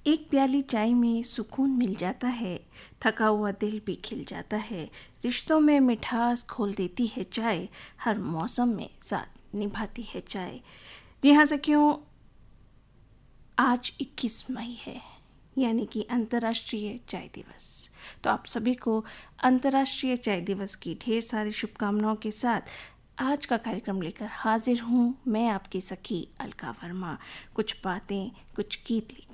एक प्याली चाय में सुकून मिल जाता है, थका हुआ दिल भी खिल जाता है। रिश्तों में मिठास घोल देती है चाय, हर मौसम में साथ निभाती है चाय। जी हाँ सखियों, आज 21 मई है, यानी कि अंतर्राष्ट्रीय चाय दिवस। तो आप सभी को अंतर्राष्ट्रीय चाय दिवस की ढेर सारी शुभकामनाओं के साथ आज का कार्यक्रम लेकर हाजिर हूँ मैं, आपकी सखी अलका वर्मा, कुछ बातें, कुछ गीत लेकर।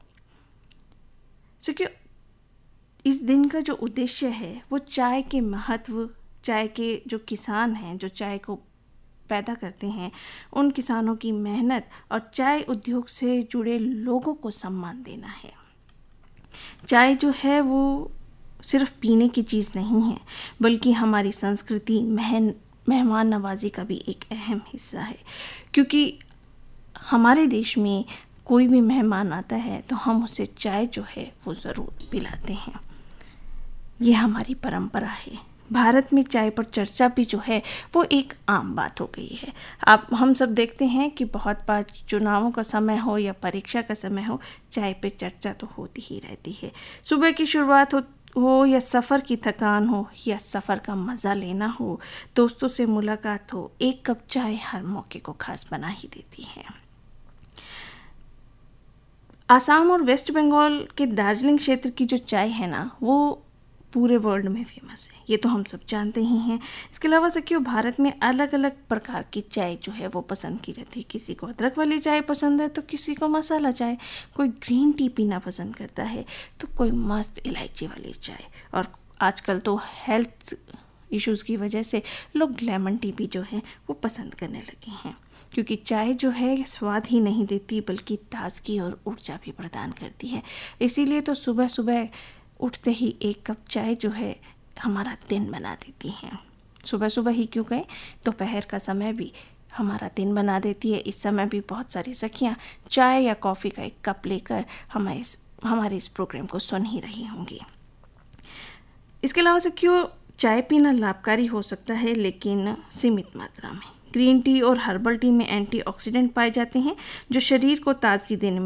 सो इस दिन का जो उद्देश्य है वो चाय के महत्व, चाय के जो किसान हैं, जो चाय को पैदा करते हैं, उन किसानों की मेहनत और चाय उद्योग से जुड़े लोगों को सम्मान देना है। चाय जो है वो सिर्फ पीने की चीज़ नहीं है, बल्कि हमारी संस्कृति, मेहमान नवाजी का भी एक अहम हिस्सा है। क्योंकि हमारे देश में कोई भी मेहमान आता है तो हम उसे चाय जो है वो ज़रूर पिलाते हैं। ये हमारी परंपरा है। भारत में चाय पर चर्चा भी जो है वो एक आम बात हो गई है। आप हम सब देखते हैं कि बहुत बार चुनावों का समय हो या परीक्षा का समय हो, चाय पे चर्चा तो होती ही रहती है। सुबह की शुरुआत हो या सफ़र की थकान हो या सफ़र का मज़ा लेना हो, दोस्तों से मुलाकात हो, एक कप चाय हर मौके को खास बना ही देती है। आसाम और वेस्ट बंगाल के दार्जिलिंग क्षेत्र की जो चाय है ना, वो पूरे वर्ल्ड में फेमस है, ये तो हम सब जानते ही हैं। इसके अलावा सखियों, भारत में अलग अलग प्रकार की चाय जो है वो पसंद की जाती है। किसी को अदरक वाली चाय पसंद है तो किसी को मसाला चाय, कोई ग्रीन टी पीना पसंद करता है तो कोई मस्त इलायची वाली चाय, और आजकल तो हेल्थ इश्यूज़ की वजह से लोग लेमन टी भी जो है वो पसंद करने लगे हैं। क्योंकि चाय जो है स्वाद ही नहीं देती बल्कि ताजगी और ऊर्जा भी प्रदान करती है। इसीलिए तो सुबह सुबह उठते ही एक कप चाय जो है हमारा दिन बना देती हैं। सुबह सुबह ही क्यों कहें, दोपहर का समय भी हमारा दिन बना देती है। इस समय भी बहुत सारी सखियाँ चाय या कॉफ़ी का एक कप लेकर हमारे इस प्रोग्राम को सुन ही रही होंगी। इसके अलावा सखियों, चाय पीना लाभकारी हो सकता है लेकिन सीमित मात्रा में। ग्रीन टी और हर्बल टी में एंटीऑक्सीडेंट पाए जाते हैं जो शरीर को ताजगी देने में